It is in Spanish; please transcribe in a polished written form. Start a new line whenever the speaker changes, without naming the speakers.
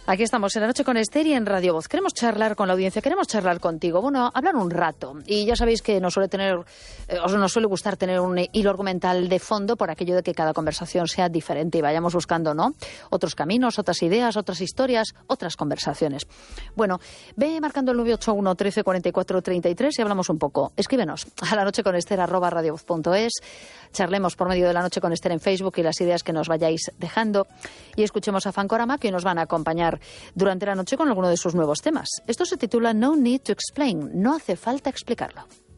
Aquí estamos en La Noche con Esther y en Radio Voz. Queremos charlar con la audiencia, queremos charlar contigo. Bueno, hablar un rato. Y ya sabéis que nos suele gustar tener un hilo argumental de fondo por aquello de que cada conversación sea diferente y vayamos buscando, ¿no?, otros caminos, otras ideas, otras historias, otras conversaciones. Bueno, ve marcando el 981 13 44 33 y hablamos un poco. Escríbenos a lanocheconester@radiovoz.es. Charlemos por medio de La Noche con Esther en Facebook y las ideas que nos vayáis dejando. Y escuchemos a Fancorama, que nos van a acompañar durante la noche con alguno de sus nuevos temas. Esto se titula No Need to Explain, no hace falta explicarlo.